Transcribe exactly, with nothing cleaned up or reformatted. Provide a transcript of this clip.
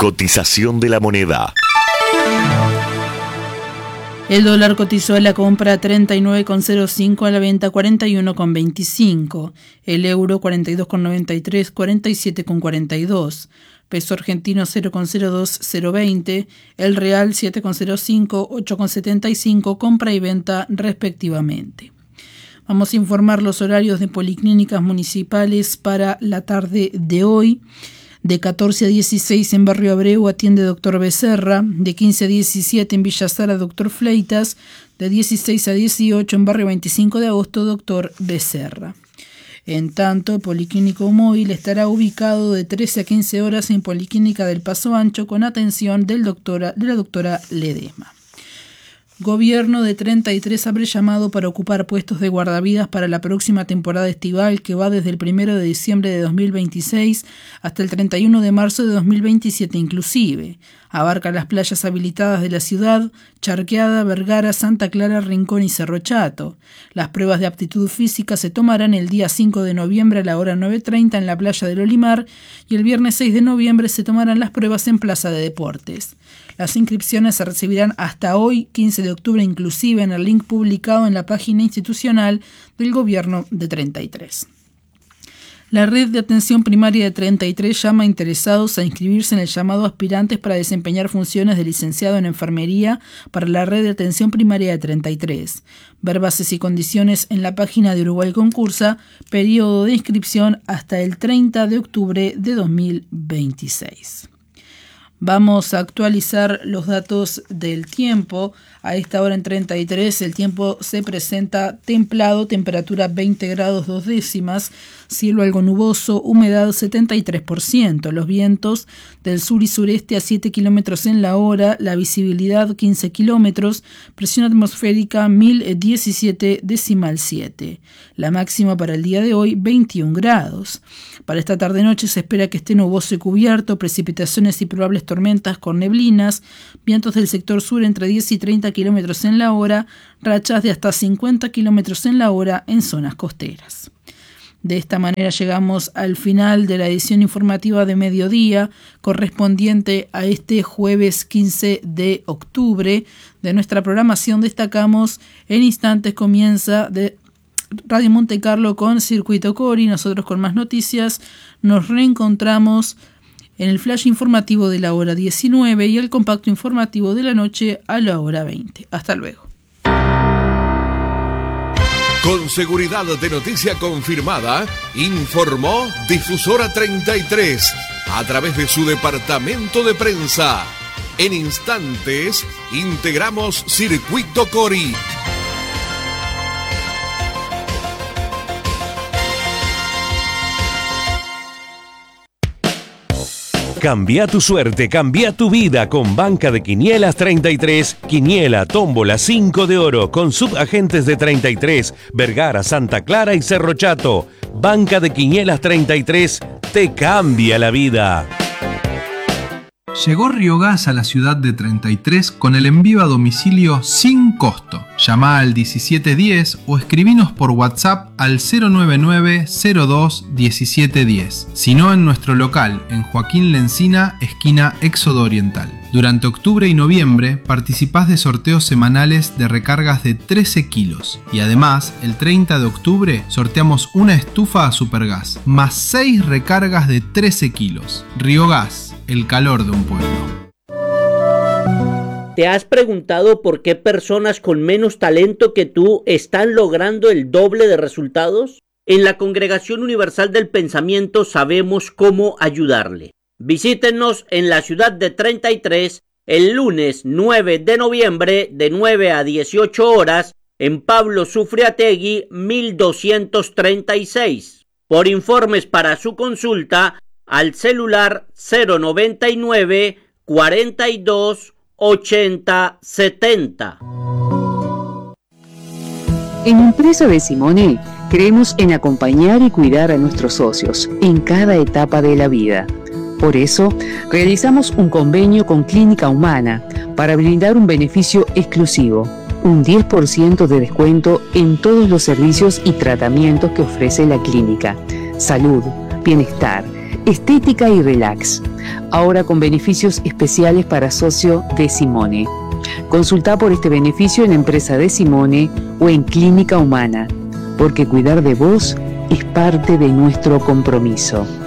Cotización de la moneda. El dólar cotizó a la compra treinta y nueve con cero cinco, a la venta cuarenta y uno con veinticinco. El euro cuarenta y dos con noventa y tres, cuarenta y siete con cuarenta y dos. Peso argentino cero con cero dos, cero veinte. El real siete con cero cinco, ocho con setenta y cinco, compra y venta respectivamente. Vamos a informar los horarios de policlínicas municipales para la tarde de hoy. De catorce a dieciséis en Barrio Abreu atiende Doctor Becerra, de quince a diecisiete en Villa Sara Doctor Fleitas, de dieciséis a dieciocho en Barrio veinticinco de agosto Doctor Becerra. En tanto, Policlínico Móvil estará ubicado de trece a quince horas en Policlínica del Paso Ancho con atención del doctora, de la doctora Ledesma. Gobierno de treinta y tres abre llamado para ocupar puestos de guardavidas para la próxima temporada estival que va desde el primero de diciembre de dos mil veintiséis hasta el treinta y uno de marzo de dos mil veintisiete inclusive. Abarca las playas habilitadas de la ciudad, Charqueada, Vergara, Santa Clara, Rincón y Cerro Chato. Las pruebas de aptitud física se tomarán el día cinco de noviembre a la hora nueve treinta en la playa del Olimar y el viernes seis de noviembre se tomarán las pruebas en Plaza de Deportes. Las inscripciones se recibirán hasta hoy, quince de octubre, inclusive en el link publicado en la página institucional del Gobierno de treinta y tres. La red de atención primaria de treinta y tres llama a interesados a inscribirse en el llamado a aspirantes para desempeñar funciones de licenciado en enfermería para la red de atención primaria de treinta y tres. Ver bases y condiciones en la página de Uruguay Concursa, periodo de inscripción hasta el treinta de octubre de dos mil veintiséis. Vamos a actualizar los datos del tiempo. A esta hora en treinta y tres el tiempo se presenta templado, temperatura veinte grados dos décimas, cielo algo nuboso, humedad setenta y tres por ciento, los vientos del sur y sureste a siete kilómetros en la hora, la visibilidad quince kilómetros, presión atmosférica mil diecisiete decimal siete. La máxima para el día de hoy veintiún grados. Para esta tarde-noche se espera que esté nuboso y cubierto, precipitaciones y probables tormentas con neblinas, vientos del sector sur entre diez y treinta kilómetros en la hora, rachas de hasta cincuenta kilómetros en la hora en zonas costeras. De esta manera llegamos al final de la edición informativa de mediodía correspondiente a este jueves quince de octubre. De nuestra programación destacamos: en instantes comienza de Radio Monte Carlo con Circuito Cori, nosotros con más noticias. Nos reencontramos en el flash informativo de la hora diecinueve y el compacto informativo de la noche a la hora veinte. Hasta luego. Con seguridad de noticia confirmada, informó Difusora treinta y tres a través de su departamento de prensa. En instantes, integramos Circuito Cori. Cambia tu suerte, cambia tu vida con Banca de Quinielas treinta y tres, Quiniela, Tómbola, cinco de oro, con subagentes de treinta y tres, Vergara, Santa Clara y Cerro Chato. Banca de Quinielas treinta y tres te cambia la vida. Llegó Riogas a la ciudad de treinta y tres con el envío a domicilio sin costo. Llama al diecisiete diez o escribinos por WhatsApp al cero nueve nueve cero dos diecisiete diez. Si no, en nuestro local, en Joaquín Lencina, esquina Éxodo Oriental. Durante octubre y noviembre participás de sorteos semanales de recargas de trece kilos. Y además, el treinta de octubre sorteamos una estufa a Supergas, más seis recargas de trece kilos. Riogas, el calor de un pueblo. ¿Te has preguntado por qué personas con menos talento que tú están logrando el doble de resultados? En la Congregación Universal del Pensamiento sabemos cómo ayudarle. Visítenos en la ciudad de treinta y tres el lunes nueve de noviembre de nueve a dieciocho horas en Pablo Sufriategui mil doscientos treinta y seis. Por informes para su consulta al celular cero noventa y nueve cuarenta y dos ochenta setenta. En Empresa de Simone creemos en acompañar y cuidar a nuestros socios en cada etapa de la vida. Por eso, realizamos un convenio con Clínica Humana para brindar un beneficio exclusivo, un diez por ciento de descuento en todos los servicios y tratamientos que ofrece la clínica. Salud, bienestar, estética y relax. ahora con beneficios especiales para socio de Simone. Consulta por este beneficio en Empresa de Simone o en Clínica Humana, porque cuidar de vos es parte de nuestro compromiso.